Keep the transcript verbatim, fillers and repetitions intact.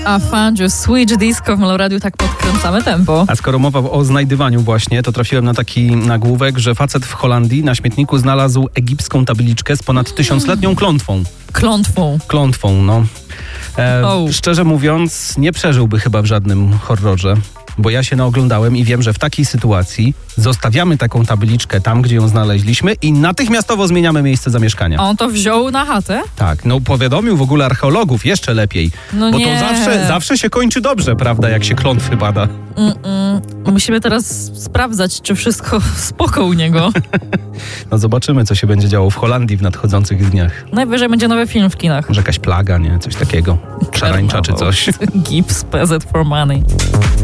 A Fangio, Switch Disco w Meloradiu, tak podkręcamy tempo. A skoro mowa o znajdywaniu właśnie, to trafiłem na taki nagłówek, że facet w Holandii na śmietniku znalazł egipską tabliczkę z ponad tysiącletnią klątwą. Klątwą. Klątwą, no. E, Oh. Szczerze mówiąc, nie przeżyłby chyba w żadnym horrorze, bo ja się naoglądałem i wiem, że w takiej sytuacji zostawiamy taką tabliczkę tam, gdzie ją znaleźliśmy i natychmiastowo zmieniamy miejsce zamieszkania. A on to wziął na chatę? Tak, no powiadomił w ogóle archeologów jeszcze lepiej, No bo nie. to zawsze, zawsze się kończy dobrze, prawda, jak się klątwy bada. Mm-mm. Musimy teraz sprawdzać, czy wszystko spoko u niego. No zobaczymy, co się będzie działo w Holandii w nadchodzących dniach. Najwyżej będzie nowy film w kinach. Może jakaś plaga, nie? Coś takiego. Szarańcza czy coś. Gips, P Z for money.